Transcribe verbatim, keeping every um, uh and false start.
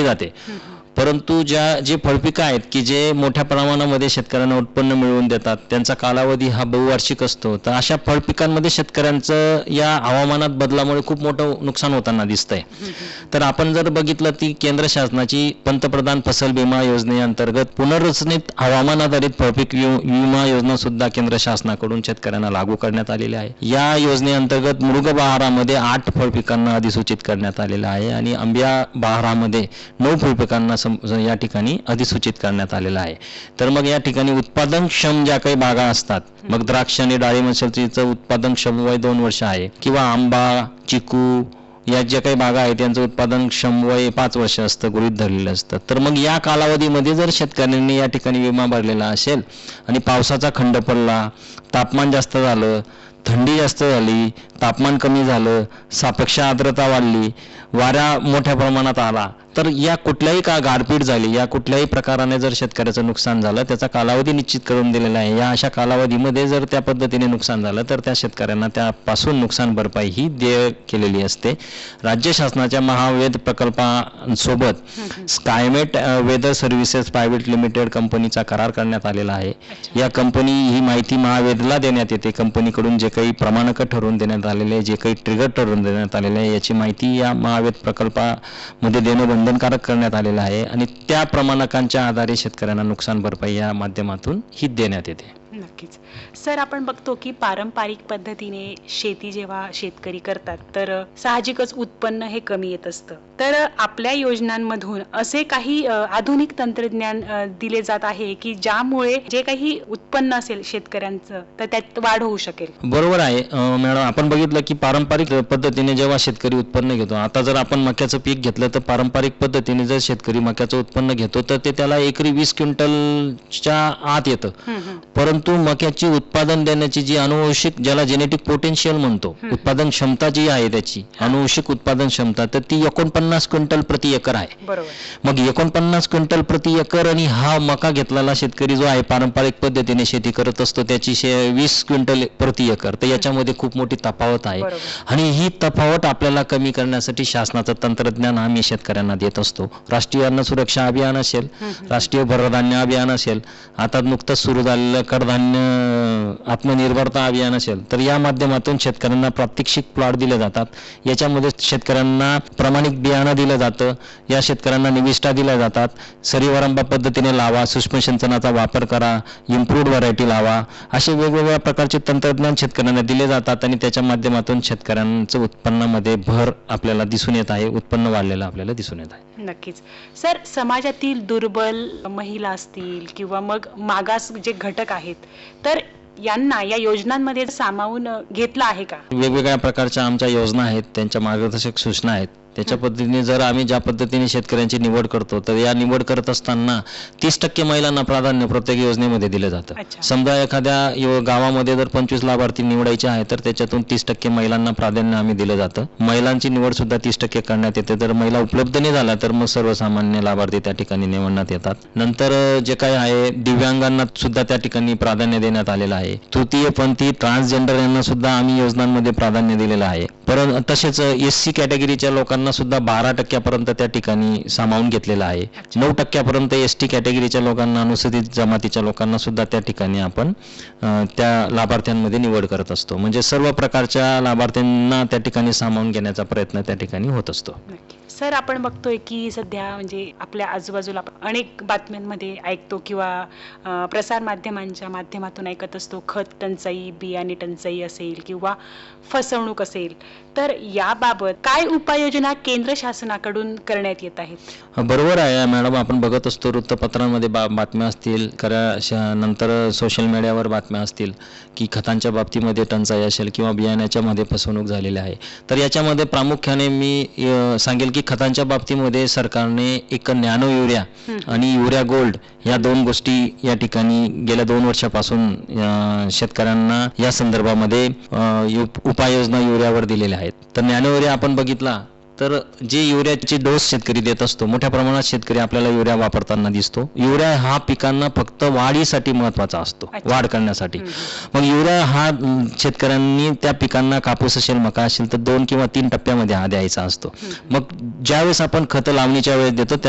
जाते. परंतु ज्या जे फळपिकं आहेत की जे मोठ्या प्रमाणामध्ये शेतकऱ्यांना उत्पन्न मिळवून देतात, त्यांचा कालावधी हा बहुवार्षिक असतो, तर अशा फळपिकांमध्ये शेतकऱ्यांचं या हवामानात बदलामुळे खूप मोठं नुकसान होताना दिसतंय. तर आपण जर बघितलं ती केंद्र शासनाची पंतप्रधान फसल विमा योजनेअंतर्गत पुनर्रचनेत हवामान आधारित फळपीक विमा योजना सुद्धा केंद्र शासनाकडून शेतकऱ्यांना लागू करण्यात आलेली आहे. या योजनेअंतर्गत मृग बहारामध्ये आठ फळपिकांना अधिसूचित करण्यात आलेलं आहे आणि आंब्या बहारामध्ये नऊ फळपिकांना या ठिकाणी अधिसूचित करण्यात आलेला आहे. तर मग या ठिकाणी उत्पादनक्षम ज्या काही बागा असतात, मग द्राक्ष आणि डाळिंब शेतीचं उत्पादनक्षम वय दोन वर्ष आहे, किंवा आंबा, चिकू या ज्या काही बागा आहेत त्यांचं उत्पादनक्षम वय पाच वर्ष असतं, गृहीत धरलेलं असतं. तर मग या कालावधीमध्ये जर शेतकऱ्यांनी या ठिकाणी विमा भरलेला असेल आणि पावसाचा खंड पडला, तापमान जास्त झालं, थंडी जास्त झाली, तापमान कमी झालं, सापेक्ष आर्द्रता वाढली, वारा मोठ्या प्रमाणात आला, तर या कुठल्याही का गारपीट झाली, या कुठल्याही प्रकाराने जर शेतकऱ्याचं नुकसान झालं, त्याचा कालावधी निश्चित करून दिलेला आहे. या अशा कालावधीमध्ये जर त्या पद्धतीने नुकसान झालं तर त्या शेतकऱ्यांना त्यापासून नुकसान भरपाई ही देय केलेली असते. राज्य शासनाच्या महावेद प्रकल्पासोबत Skymet weather services private limited कंपनीचा करार करण्यात आलेला आहे. या कंपनी ही माहिती महावेदला देण्यात येते. कंपनीकडून जे काही प्रमाणक ठरवून देण्यात आलेले, जे काही ट्रिगर ठरवून देण्यात आलेले आहे, याची माहिती या महावेद प्रकल्पामध्ये देणं बंधनकारक करण्यात आलेलं आहे आणि त्या प्रमाणकांच्या आधारे शेतकऱ्यांना नुकसान भरपाई या माध्यमातून ही देण्यात येते. नक्कीच सर, आपण बघतो की पारंपरिक पद्धतीने शेती जेव्हा शेतकरी करतात तर साहजिकच उत्पन्न हे कमी येत असतं. तर आपल्या योजनांमधून असे काही आधुनिक तंत्रज्ञान दिले जात आहे की ज्यामुळे जे काही उत्पन्न असेल शेतकऱ्यांचं तर त्यात वाढ होऊ शकेल. बरोबर आहे मॅडम. आपण बघितलं की पारंपरिक पद्धतीने जेव्हा शेतकरी उत्पन्न घेतो, आता जर आपण मक्याचं पीक घेतलं तर पारंपरिक पद्धतीने जर शेतकरी मक्याचं उत्पन्न घेतो तर ते त्याला एकरी वीस क्विंटलच्या आत येतं. परंतु मक्याची उत्पादन देण्याची जी अनुवंशिक, ज्याला जेनेटिक पोटेन्शियल म्हणतो, उत्पादन क्षमता जी आहे त्याची अनुवंशिक उत्पादन क्षमता, तर ती एकोणपन्नास क्विंटल प्रति एकर आहे. मग एकोणपन्नास क्विंटल प्रति एकर आणि हा मका घेतलेला शेतकरी जो आहे पारंपरिक पद्धतीने शेती करत असतो त्याची वीस क्विंटल प्रति एकर, तर याच्यामध्ये खूप मोठी तफावत आहे. आणि ही तफावत आपल्याला कमी करण्यासाठी शासनाचं तंत्रज्ञान आम्ही शेतकऱ्यांना देत असतो. राष्ट्रीय अन्न सुरक्षा अभियान असेल, राष्ट्रीय भरधान्य अभियान असेल, आता नुकतंच सुरू झालेलं कडधान्य आत्मनिर्भरता अभियान असेल, तर या माध्यमातून शेतकऱ्यांना प्रात्यक्षिक प्लॉट दिले जातात. याच्यामध्ये शेतकऱ्यांना प्रमाणित बियाणं दिलं जातं, या शेतकऱ्यांना निविष्ठा दिल्या जातात, सरीवरंबा पद्धतीने लावा, सूक्ष्म सिंचनाचा वापर करा, इम्प्रूव्ड व्हरायटी लावा, असे वेगवेगळ्या प्रकारचे तंत्रज्ञान शेतकऱ्यांना दिले जातात आणि त्याच्या माध्यमातून शेतकऱ्यांचं उत्पन्नामध्ये भर आपल्याला दिसून येत आहे, उत्पन्न वाढलेलं आपल्याला दिसून येत आहे. नक्कीच सर, समाजातील दुर्बल महिला असतील किंवा मग मागास जे घटक आहेत तर यांना या योजनांमध्ये सामावून घेतलं आहे का? वेगवेगळ्या प्रकारच्या आमच्या योजना आहेत, त्यांच्या मार्गदर्शक सूचना आहेत. त्याच्या पद्धतीने जर आम्ही ज्या पद्धतीने शेतकऱ्यांची निवड करतो तर या निवड करत असताना तीस टक्के महिलांना प्राधान्य प्रत्येक योजनेमध्ये दिलं जातं. समजा एखाद्या गावामध्ये जर पंचवीस लाभार्थी निवडायचे आहे तर त्याच्यातून तीस टक्के महिलांना प्राधान्य आम्ही दिलं जातं. महिलांची निवड सुद्धा तीस टक्के करण्यात येते. जर महिला उपलब्ध नाही झाला तर मग सर्वसामान्य लाभार्थी त्या ठिकाणी निवडण्यात येतात. नंतर जे काही आहे दिव्यांगांना सुद्धा त्या ठिकाणी प्राधान्य देण्यात आलेलं आहे. तृतीयपंथी ट्रान्सजेंडर यांना सुद्धा आम्ही योजनांमध्ये प्राधान्य दिलेलं आहे. परंतु तसेच एस सी कॅटेगरीच्या लोकांना सुद्धा बारा टक्क्यापर्यंत त्या ठिकाणी सामावून घेतलेलं आहे. नऊ टक्क्यापर्यंत एस टी कॅटेगरीच्या लोकांना, अनुसूचित जमातीच्या लोकांना सुद्धा त्या ठिकाणी आपण त्या लाभार्थ्यांमध्ये निवड करत असतो. म्हणजे सर्व प्रकारच्या लाभार्थ्यांना त्या ठिकाणी सामावून घेण्याचा प्रयत्न त्या ठिकाणी होत असतो. सर, आपण बघतोय की सध्या म्हणजे आपल्या आजूबाजूला अनेक बातम्यांमध्ये ऐकतो किंवा प्रसार माध्यमांच्या माध्यमातून ऐकत असतो, खत टंचाई, बियाणे टंचाई असेल किंवा फसवणूक असेल, तर याबाबत काय उपाययोजना केंद्र शासनाकडून करण्यात येत आहेत? बरोबर आहे मॅडम. आपण बघत असतो वृत्तपत्रांमध्ये बा बातम्या असतील, खऱ्या नंतर सोशल मीडियावर बातम्या असतील की खतांच्या बाबतीमध्ये टंचाई असेल किंवा बियाण्याच्या मध्ये फसवणूक झालेली आहे. तर याच्यामध्ये प्रामुख्याने मी सांगेल की खतांच्या बाबतीमध्ये सरकारने एक नॅनो युरिया आणि युरिया गोल्ड या दोन गोष्टी या ठिकाणी गेल्या दोन वर्षापासून शेतकऱ्यांना या संदर्भामध्ये उपाययोजना युरियावर दिलेल्या आहेत. तर नॅनो युरिया आपण बघितला तर जे युरियाचे डोस शेतकरी देत असतो, मोठ्या प्रमाणात शेतकरी आपल्याला युरिया वापरताना दिसतो. युरिया हा पिकांना फक्त वाढीसाठी महत्वाचा असतो, वाढ करण्यासाठी. मग युरिया हा शेतकऱ्यांनी त्या पिकांना, कापूस असेल, मका असेल, तर दोन किंवा तीन टप्प्यामध्ये हा द्यायचा असतो. मग ज्यावेळेस आपण खतं लावणीच्या वेळेस देतो